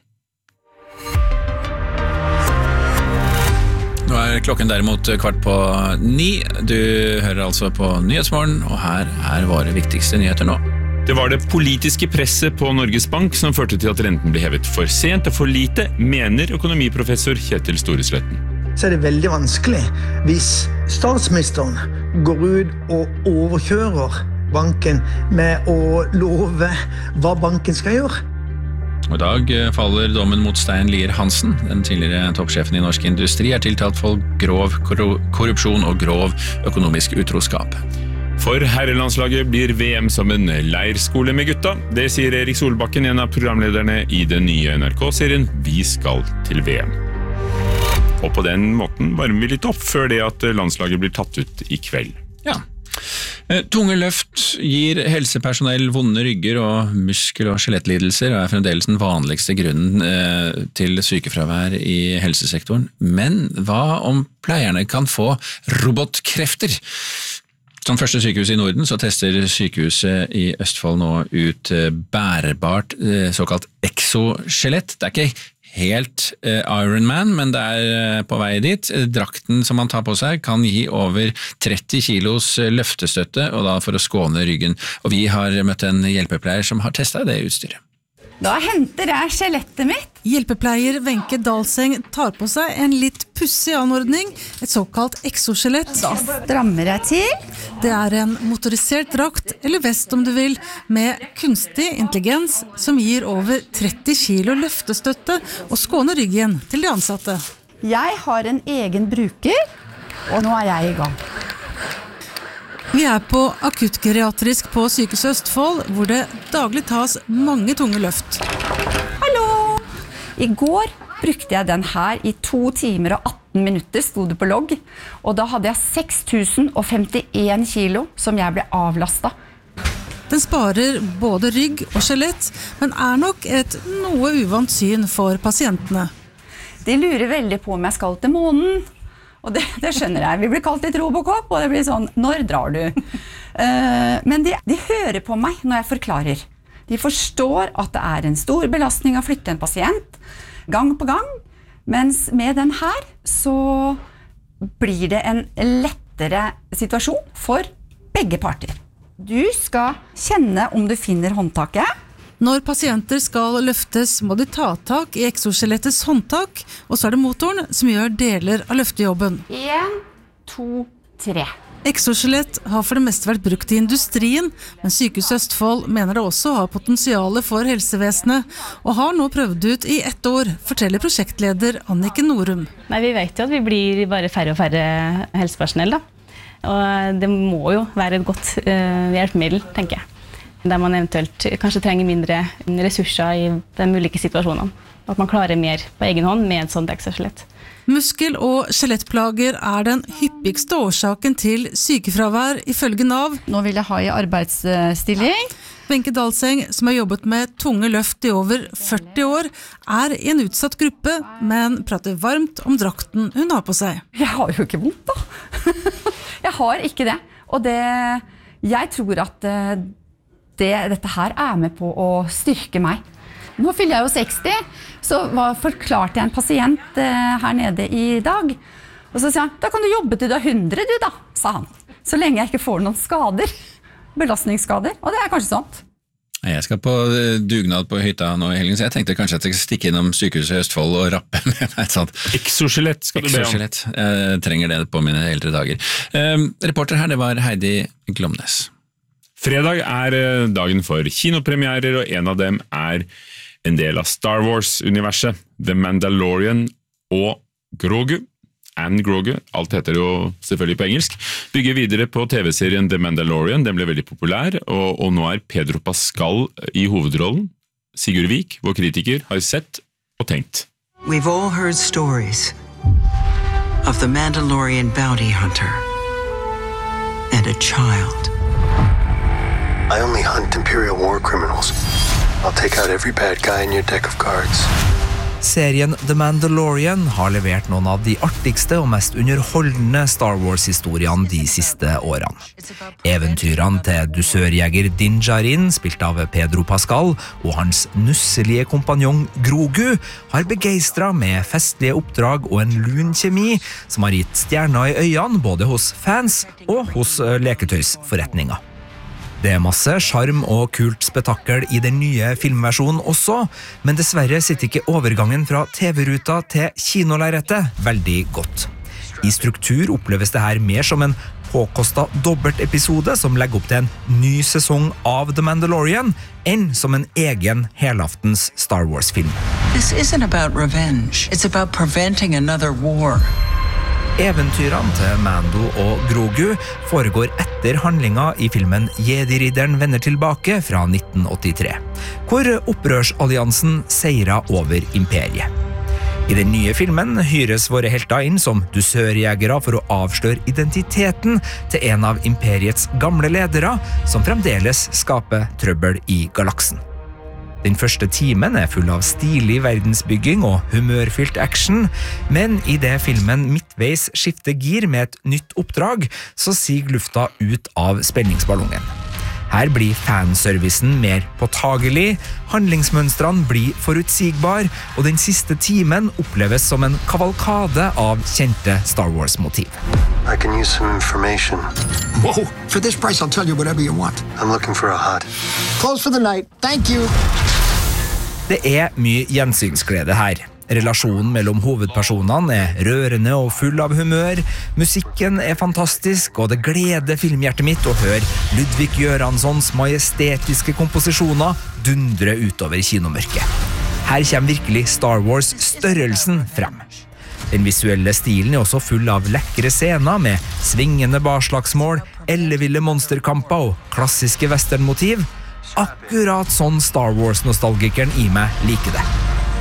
Nå klokken derimot 8:15. Du hører altså på Nyhetsmorgen, og her våre viktigste nyheter nå. Det var det politiske presset på Norges Bank som førte til at renten ble hevet for sent og for lite, mener økonomiprofessor Kjetil Storesletten. Så det veldig vanskelig hvis statsministeren går ut og overkjører banken med å love hva banken skal gjøre. Og i dag faller dommen mot Stein Lier Hansen. Den tidligere toppsjefen i Norsk Industri tiltalt for grov korrupsjon og grov økonomisk utroskap. For herrelandslaget blir VM som en leirskole med gutta. Det sier Erik Solbakken, en av programlederne i den nye NRK-serien Vi skal til VM. Og på den måten varmer vi litt opp før det at landslaget blir tatt ut i kveld. Ja. Tunge løft gir helsepersonell vonde rygger og muskel- og skjelettlidelser og fremdeles den vanligste grunnen til sykefravær i helsesektoren. Men hva om pleierne kan få robotkrefter? Som første sykehus i Norden så tester sykehuset i Østfold nå ut bærbart såkalt exoskjelett. Det ikke helt Iron Man, men det på vei dit. Drakten som man tar på seg kan gi over 30 kilos løftestøtte, og da for å skåne ryggen. Og vi har møtt en hjelpepleier som har testet det utstyret. Da henter jeg skjelettet mitt. Hjelpepleier Wenche Dahlseng tar på seg en litt pussig anordning, et såkalt exoskjelett. Da strammer jeg til. Det en motorisert drakt, eller vest om du vil, med kunstig intelligens som gir over 30 kilo løftestøtte og skåner ryggen til de ansatte. Jeg har en egen bruker, og nå jeg i gang. Vi på akuttgeriatrisk på Sykehuset Østfold, hvor det daglig tas mange tunge løft. Hallo! I går brukte jeg den her i 2 timer og 18 minutter, stod det på logg. Og da hadde jeg 6051 kilo som jeg ble avlastet. Den sparer både rygg og skjelett, men nok et noe uvant syn for pasientene. De lurer veldig på om jeg skal til månen. Og det skjønner jeg. Vi blir kalt litt Robocop, og det blir sånn, når drar du? Men de hører på meg når jeg forklarer. De forstår at det en stor belastning å flytte en pasient, gang på gang. Mens med den her, så blir det en lettere situasjon for begge parter. Du skal kjenne om du finner håndtaket. Når pasienter skal løftes, må de ta tak i exoskjelettets håndtak, og så det motoren som gjør deler av løftejobben. 1, 2, 3. Exoskjelett har for det meste vært brukt i industrien, men Sykehuset Østfold mener det også har potensiale for helsevesenet, og har nå prøvd ut i 1 år, forteller prosjektleder Anniken Norum. Nei, vi vet jo at vi blir bare færre og færre helsepersonell, da. Og det må jo være et godt hjelpemiddel, tenker jeg. Der man eventuelt kanskje trenger mindre ressurser i de ulike situasjonene. At man klarer mer på egen hånd med et sånt exoskjelett. Muskel- og skjelettplager den hyppigste årsaken til sykefravær ifølge Nav. Nå vil jeg ha i arbeidsstilling. Wenche Dahlseng, som har jobbet med tunge løft i over 40 år, i en utsatt gruppe, men prater varmt om drakten hun har på seg. Jeg har jo ikke vondt da. Jeg har ikke det. Og jeg tror at dette her med på å styrke meg. Nå fyller jeg jo 60, så forklarte jeg en pasient her nede i dag. Og så sa han, da kan du jobbe til du 100 du da, sa han. Så lenge jeg ikke får noen skader, belastningsskader, og det kanskje sånt. Jeg skal på dugnad på hytta nå i helgen, så jeg tenkte kanskje at jeg skal stikke innom Sykehuset i Østfold og rappe med meg et sånt. Exoskjelett skal du be om. Jeg trenger det på mine eldre dager. Reporter her, det var Heidi Glomnes. Fredag dagen for kinopremierer, og en av dem en del av Star Wars-universet. The Mandalorian og Grogu. Anne Grogu, alt heter jo selvfølgelig på engelsk, bygger videre på TV-serien The Mandalorian. Den ble veldig populær, og nå Pedro Pascal i hovedrollen. Sigurd Vik, vår kritiker, har sett og tenkt. We've all heard stories of the Mandalorian bounty hunter and a child. I only hunt Imperial war criminals. I'll take out every bad guy in your deck of cards. Serien The Mandalorian har levert noen av de artigste og mest underholdende Star Wars-historiene de siste årene. Eventyrene til dusørjeger Din Djarin, spilt av Pedro Pascal, og hans nusselige kompanjong Grogu har begeistret med festlige oppdrag og en lun kjemi som har gitt stjerner i øynene både hos fans og hos leketøysforretninger. Det masse charm og kult spetakkel i den nye filmversjonen også, men dessverre sitter ikke overgangen fra TV-ruta til kinolerretet veldig godt. I struktur oppleves det her mer som en påkostet dobbeltepisode som legger opp til en ny sesong av The Mandalorian, enn som en egen helaftens Star Wars-film. This isn't about revenge. It's about preventing another war. Eventyrene til Mando og Grogu foregår etter handlinga i filmen Jedi-ridderen vender tilbake fra 1983, hvor opprørsalliansen seirer over imperiet. I den nye filmen hyres våre helter inn som dusørjegere for å avsløre identiteten til en av imperiets gamle ledere, som fremdeles skaper trøbbel i galaksen. Den første timen full av stilig verdensbygging og humørfylt action, men i det filmen midtveis skifter gir med et nytt oppdrag, så siger lufta ut av spenningsballongen. Her blir fanservicen mer påtagelig, handlingsmønstrene blir forutsigbar, og den siste timen oppleves som en kavalkade av kjente Star Wars-motiv. I can use some information. Whoa, for this price I'll tell you whatever you want. I'm looking for a HUD. Close for the night, thank you. Det mye gjensynsglede her. Relasjonen mellom hovedpersonene rørende og full av humør, musikken fantastisk, og det gleder filmhjertet mitt å høre Ludvig Göranssons majestetiske komposisjoner dundre utover kinomørket. Her kommer virkelig Star Wars-størrelsen frem. Den visuelle stilen også full av lekre scener med svingende barslagsmål, elleville monsterkamper og klassiske westernmotiv. Akkurat sånn Star Wars-nostalgikeren i meg liker det.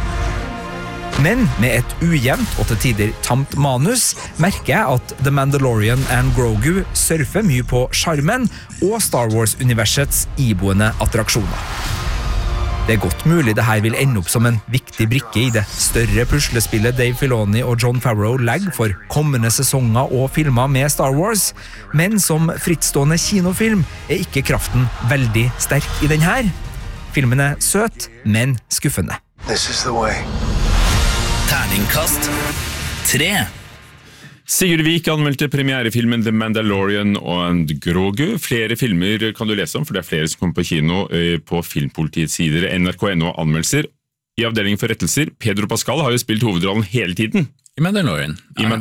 Men med et ujevnt og til tider tamt manus merker jeg at The Mandalorian and Grogu surfer mye på charmen og Star Wars-universets iboende attraksjoner. Det godt mulig det her vil ende opp som en viktig brikke i det større puslespillet Dave Filoni og Jon Favreau legger for kommende sesonger og filmer med Star Wars, men som frittstående kinofilm ikke kraften veldig sterk i den her. Filmen søt, men skuffende. This is the way. Terningkast 3. Sigurd Vik anmeldte premierefilmen The Mandalorian and Grogu. Flere filmer kan du lese om, for det flere som kommer på kino på Filmpolitiets sider. NRK.no anmeldelser. I avdelingen for rettelser, Pedro Pascal har jo spilt hovedrollen hele tiden. I Mandalorian.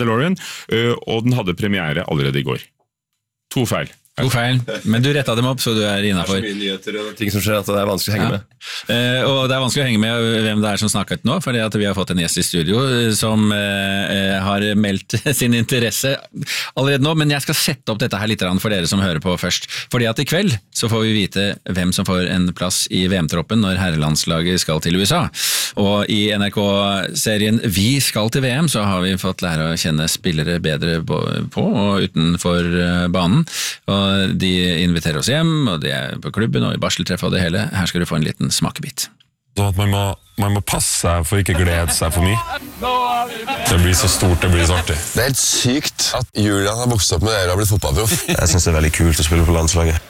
Og den hadde premiere allerede i går. 2 feil. God feil, men du rettet dem opp, så du innenfor. Det så mye nyheter og ting som skjer at det vanskelig å henge med. Og det vanskelig å henge med hvem det som snakket nå, fordi at vi har fått en gjest i studio som har meldt sin interesse allerede nå, men jeg skal sette opp dette her litt for dere som hører på først. Fordi at i kveld så får vi vite hvem som får en plass i VM-troppen når herrelandslaget skal til USA. Og i NRK-serien Vi skal til VM så har vi fått lære å kjenne spillere bedre på og utenfor banen. Og de inviterer oss hjem, og de på klubben og i barseltreff og det hele. Her skal du få en liten smakebit. Sånn at man må passe seg for ikke glede seg for mye. Det blir så stort, det blir så artig. Det helt sykt at Julian har vokst opp med dere og blitt fotballproff. Jeg synes det veldig kult å spille på landslaget.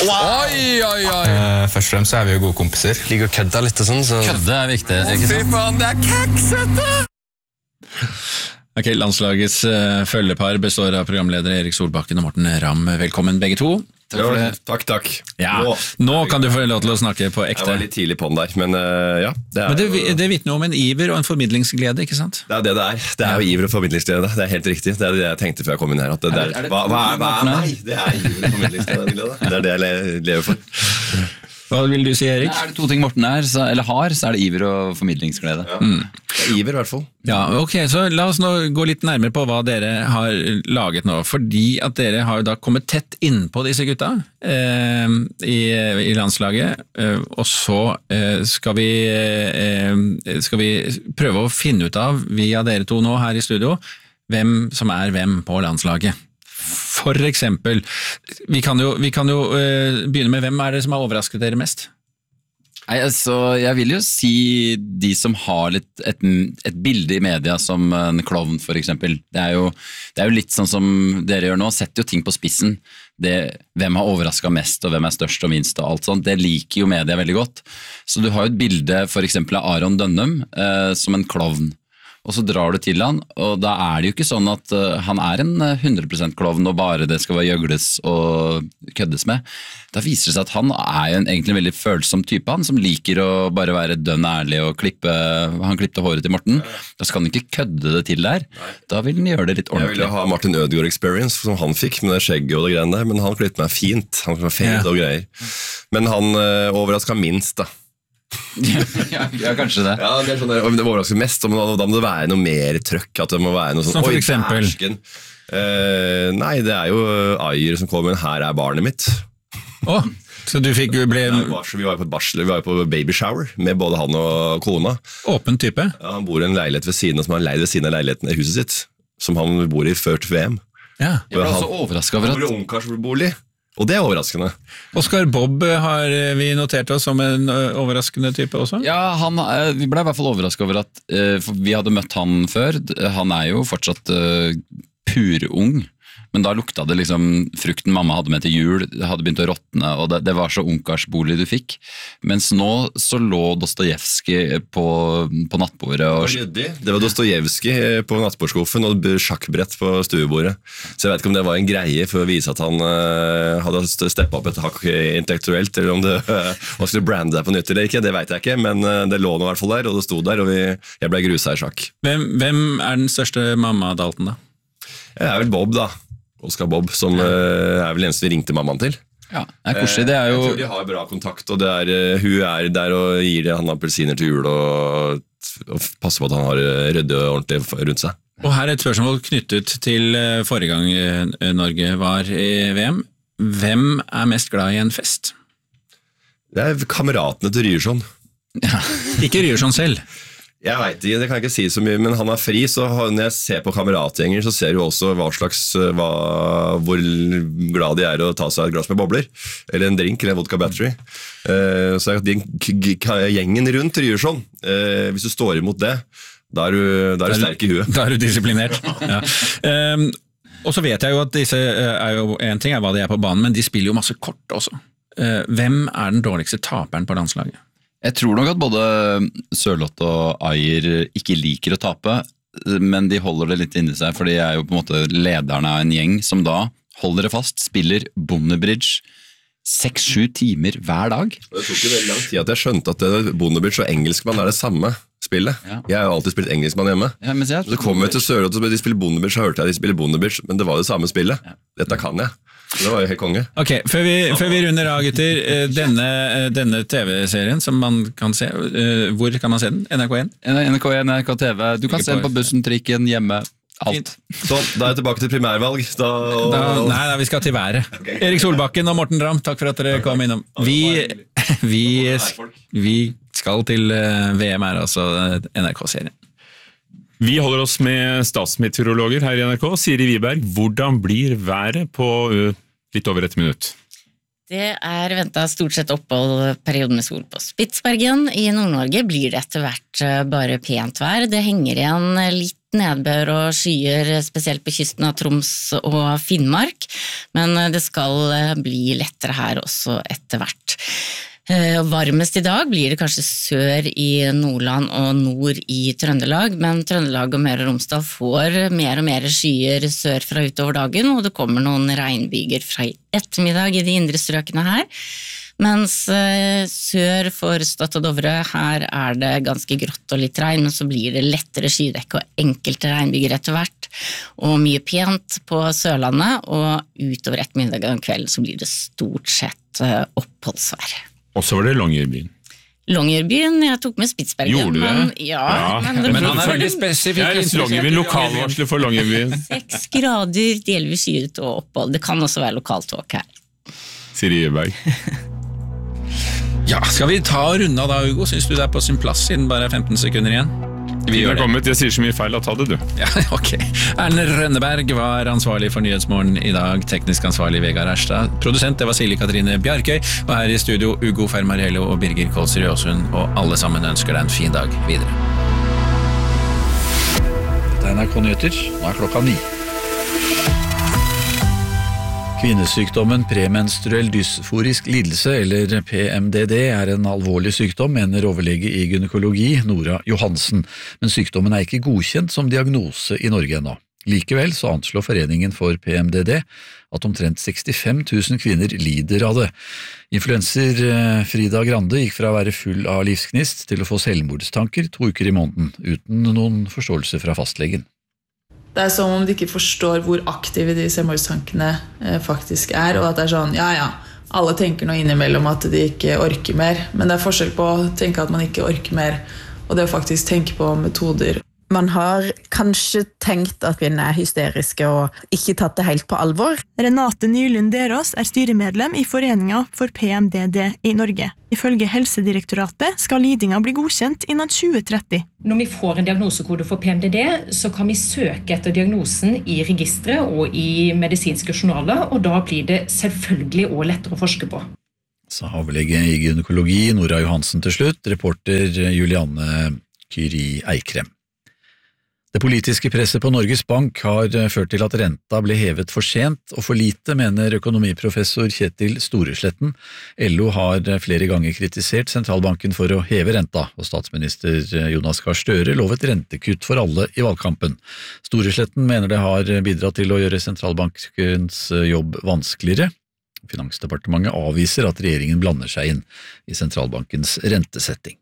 Først og fremst er vi jo gode kompiser. Liker å kødde litt og sånn. Så... Kødde viktig, ikke sant? Fy faen, det keksete! Ok, landslagets følgepar består av programledere Erik Solbakken og Morten Ramm. Velkommen begge to. Takk for det. Takk. Ja, nå kan du få lov til å snakke på ekte. Jeg var litt tidlig på den der, men ja. Det vitner om en iver og en formidlingsglede, ikke sant? Det det er. Det jo iver og formidlingsglede. Det helt riktig. Det det jeg tenkte før jeg kom inn her. At hva meg? Det iver og formidlingsglede. Det jeg lever for. Hva vil du si, Erik? Er det 2 ting Morten så er det iver og formidlingsglede. Ja. Det iver i hvert fall. Ja, ok, så la oss nå gå litt nærmere på hva dere har laget nå, fordi at dere har jo da kommet tett inn på disse gutta i landslaget, og så skal vi prøve å finne ut av, via dere to nå her i studio, hvem som hvem på landslaget. For eksempel, vi kan jo begynne med hvem det som har overrasket dere mest? Jeg vil jo si de som har et bilde i media som en klovn, for eksempel. Det jo litt sånn som dere gjør nå, setter jo ting på spissen. Hvem har overrasket mest, og hvem størst og minst, og alt sånt. Det liker jo media veldig godt. Så du har jo et bilde for eksempel av Aron Dønnum som en klovn. Og så drar du til han, og da det jo ikke sånn at han en 100% klovn, og bare det skal være gjøgles og køddes med. Da viser det seg at han jo egentlig en veldig følsom type, han som liker å bare være dønn ærlig og han klippte håret til Morten. Da skal han ikke kødde det til der. Da vil han gjøre det litt ordentlig. Jeg ville ha Martin Ødegaard experience, som han fikk med det skjegget og det greiene der, men han klippte meg fint. Han var fint og greier. Men han overrasket minst da. Ja, kanskje det. Ja, det sånn der, det overrasker mest, da må det være noe mer trøkk, at det må være noe sånn, som for eksempel? Nei, det jo Ayer som kommer, her barnet mitt. Så du fikk ble... Vi var på et barsel, vi var på baby shower med både han og kona. Åpen type? Ja, han bor i en leilighet ved siden, som han leid ved siden av leiligheten i huset sitt, som han bor i før til VM. Ja. Jeg ble også overrasket over at... Han bor i ungkarsbolig, og det overraskende. Oscar Bob har vi notert oss som en overraskende type også? Ja, vi ble i hvert fall overrasket over at vi hadde møtt han før. Han jo fortsatt purung. Men da lukta det liksom frukten mamma hadde med til jul, det hadde begynt å råtne, og det var så ungkarsbolig du fikk. Mens nå så lå Dostojevskij på nattbordet. Det var Dostojevskij på nattbordskuffen og sjakkbrett på stuebordet. Så jeg vet ikke om det var en greie for å vise at han hadde steppet opp et hakk intellektuelt, eller om han skulle brande deg på nytt eller ikke, det vet jeg ikke, men det lå nå i hvert fall der, og det stod der, og jeg ble grusa i sjakk. Hvem den største mamma-dalten da? Jeg vel Bob da. Oscar Bob, som vel eneste vi ringte mammaen til. Ja, det koselig, det jo... Jeg tror de har bra kontakt, og hun der og gir han appelsiner til jul, og passer på at han har rydde og ordentlig rundt seg. Og her et spørsmål knyttet til forrige gang Norge var i VM. Hvem mest glad i en fest? Det kameratene til Ryerson. Ja. Ikke Ryerson selv? Jeg vet ikke, det kan jeg ikke si så mye, men han fri, så når jeg ser på kameratgjenger, så ser du også hvor glad de å ta seg et glass med bobler, eller en drink, eller en vodka battery. Så gjengen rundt Ryerson, hvis du står imot det, da du sterk i huet. Da du disiplinert. Ja. Og så vet jeg jo at disse jo, en ting hva de på banen, men de spiller jo masse kort også. Hvem den dårligste taperen på landslaget? Jeg tror nok at både Sørloth og Ayer ikke liker å tape, men de holder det litt inni seg, for de jo på en måte lederne av en gjeng som da, holder det fast, spiller Bondebridge 6-7 timer hver dag. Det tok jo veldig lang tid at jeg skjønte at Bondebridge og engelskmann det samme spillet. Ja. Jeg har jo alltid spilt engelskmann hjemme. Ja, så kom jeg til Sørloth og de spiller Bondebridge, så hørte jeg de spiller Bondebridge, men det var det samme spillet. Ja. Dette kan jeg. Det var jo helt konge. Ok, før vi runder av, gutter, denne TV-serien som man kan se, hvor kan man se den? NRK1? NRK1, NRK TV, du kan se den på bussen, trikken, hjemme, alt. Så, da jeg tilbake til primærvalg. Nei, vi skal til været. Okay. Erik Solbakken og Morten Ramm, takk for at dere kom innom. Vi skal til VM altså NRK-serien. Vi holder oss med statsmeteorologer her i NRK. Siri Wiberg, hvordan blir været på litt over 1 minutt? Det ventet stort sett oppholdperioden med sol på Spitsbergen. I Nord-Norge blir det etter hvert bare pent vær. Det henger igjen litt nedbør og skyer, spesielt på kysten av Troms og Finnmark, men det skal bli lettere her også etter hvert. Varmest i dag blir det kanskje sør i Nordland og nord i Trøndelag, men Trøndelag og Møre og Romsdal får mer og mer skyer sør fra utover dagen, og det kommer noen regnbyger fra ettermiddag i de indre strøkene her. Mens sør for Stad og Dovre, her det ganske grått og litt regn, men så blir det lettere skydekke og enkelte regnbyger etter hvert, og mye pent på Sørlandet, og utover ettermiddag og kveld så blir det stort sett oppholdsvær. Og så var det Longyearbyen. Longyearbyen, jeg tok med Spitsbergen. Gjorde du det? Ja, men han veldig spesifikk. Longyearbyen, lokalvarsler for Longyearbyen. 6 grader, delvis skyet og opphold. Det kan også være lokalt tåk her. Siri Wiberg. Ja, skal vi ta og runde av da, Hugo? Synes du det på sin plass siden bare 15 sekunder igjen? Vi har kommet, jeg sier så mye feil, ta det du. Ja, ok. Erlend Rønneberg var ansvarlig for Nyhetsmorgen i dag, teknisk ansvarlig Vegard Erstad, produsent det var Silje Katrine Bjarkøy, og her i studio Ugo Fermariello og Birgir Kolsrud Jåsund, og alle sammen ønsker deg en fin dag videre. Det NRK Nyheter, nå klokka 9. Kvinnesykdommen premenstruell dysforisk lidelse, eller PMDD, en alvorlig sykdom, mener overlege i gynekologi Nora Johansen, men sykdommen ikke godkjent som diagnose i Norge ennå. Likevel så anslår Foreningen for PMDD at omtrent 65 000 kvinner lider av det. Influenser Frida Grande gikk fra å være full av livsgnist til å få selvmordstanker 2 uker i måneden, uten noen forståelse fra fastlegen. Det som om de ikke forstår hvor aktive de selvmordstankene faktisk og at det sånn, ja, Alle tenker nå innimellom at de ikke orker mer, men det forskjell på å tenke at man ikke orker mer, og det å faktisk tenke på metoder. Man har kanskje tenkt at kvinner hysteriske og ikke tatt det helt på alvor. Renate Nylund Derås styremedlem i Foreningen for PMDD i Norge. Ifølge Helsedirektoratet skal lidinga bli godkjent innen 2030. Når vi får en diagnosekode for PMDD, så kan vi søke etter diagnosen i registret og i medisinske journaler, og da blir det selvfølgelig også lettere å forske på. Så overlege i gynekologi Nora Johansen til slutt, reporter Juliane Kyri Eikrem. Det politiske presset på Norges Bank har ført til at renta ble hevet for sent og for lite, mener økonomiprofessor Kjetil Storesletten. LO har flere ganger kritisert sentralbanken for å heve renta, og statsminister Jonas Gahr Støre lovet rentekutt for alle i valgkampen. Storesletten mener det har bidratt til å gjøre sentralbankens jobb vanskeligere. Finansdepartementet avviser at regjeringen blander seg inn i sentralbankens rentesetting.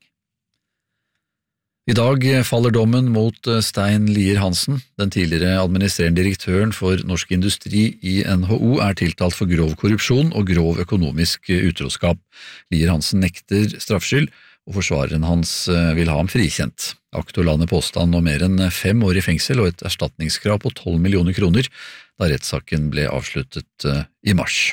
I dag faller dommen mot Stein Lier Hansen. Den tidligere administrerende direktøren for Norsk Industri i NHO er tiltalt for grov korrupsjon og grov økonomisk utroskap. Lier Hansen nekter straffskyld, og forsvareren hans vil ha ham frikjent. Aktor lander påstand om mer enn 5 år i fengsel og et erstatningskrav på 12 millioner kroner, da rettssaken ble avsluttet i mars.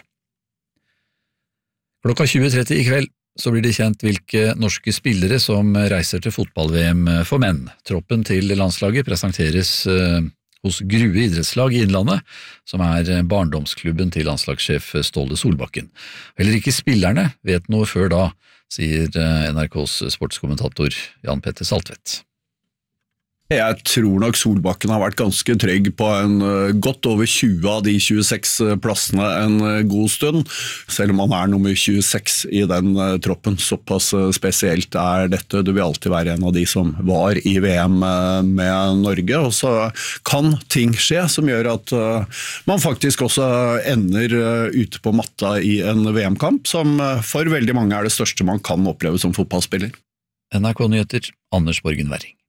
Klokka 20:30 i kveld så blir det kjent hvilke norske spillere som reiser til fotball-VM for menn. Troppen til landslaget presenteres hos Grue idrettslag i Innlandet, som er barndomsklubben til landslagssjef Ståle Solbakken. Heller ikke spillerne vet noe før da, sier NRKs sportskommentator Jan Petter Saltvedt. Jeg tror nok Solbakken har vært ganske trygg på en godt over 20 av de 26 plassene en god stund, selv om han er nummer 26 i den troppen. Såpass spesielt er dette. Du vil alltid være en av de som var i VM med Norge, og så kan ting skje som gjør at man faktisk også ender ute på matta i en VM-kamp, som for veldig mange er det største man kan oppleve som fotballspiller. NRK Nyheter, Anders Borgen Werring.